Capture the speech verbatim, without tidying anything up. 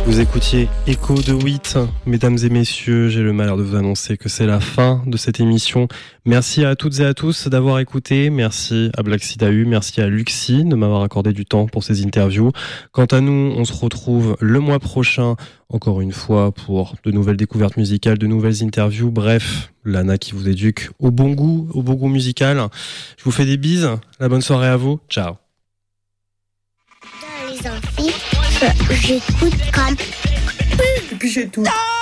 Vous écoutiez Echo de huit. Mesdames et messieurs, j'ai le malheur de vous annoncer que c'est la fin de cette émission. Merci à toutes et à tous d'avoir écouté. Merci à Black Sidahu, merci à Luxi de m'avoir accordé du temps pour ces interviews. Quant à nous, on se retrouve le mois prochain, encore une fois, pour de nouvelles découvertes musicales, de nouvelles interviews. Bref, Lana qui vous éduque au bon goût, au bon goût musical. Je vous fais des bises. La bonne soirée à vous. Ciao. Dans les amphis, j'écoute comme... Et puis j'ai tout.